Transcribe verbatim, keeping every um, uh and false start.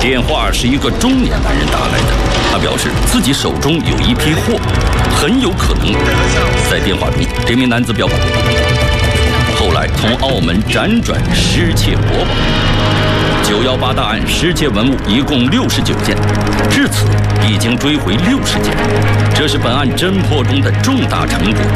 电话是一个中年男人打来的，他表示自己手中有一批货，很有可能在电话中，这名男子表示，后来从澳门辗转失窃国宝。九幺八大案失窃文物一共六十九件，至此已经追回六十件，这是本案侦破中的重大成果。